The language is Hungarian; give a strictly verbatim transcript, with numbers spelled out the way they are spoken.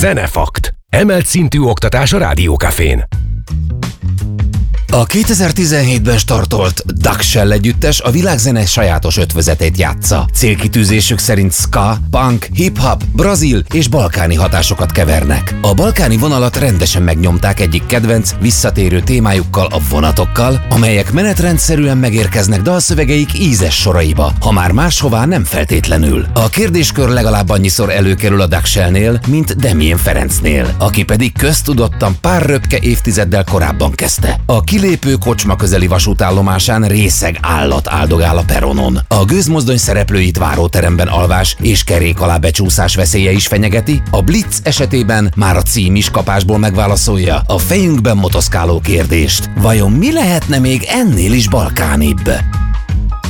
Zenefakt. Emelt szintű oktatás a Rádiókafén. A kétezer-tizenhétben startolt Duck Shell együttes a világzene sajátos ötvözetét játsza. Célkitűzésük szerint ska, punk, hip-hop, brazil és balkáni hatásokat kevernek. A balkáni vonalat rendesen megnyomták egyik kedvenc, visszatérő témájukkal, a vonatokkal, amelyek menetrendszerűen megérkeznek dalszövegeik ízes soraiba, ha már máshová nem feltétlenül. A kérdéskör legalább annyiszor előkerül a Duck Shellnél, mint Damien Ferencnél, aki pedig köztudottan pár röpke évtizeddel korábban kezdte. A kilépő kocsma közeli vasútállomásán részeg állat áldogál a peronon. A gőzmozdony szereplőit váróteremben alvás és kerék alá becsúszás veszélye is fenyegeti, a Blitz esetében már a cím is kapásból megválaszolja a fejünkben motoszkáló kérdést. Vajon mi lehetne még ennél is balkánibb?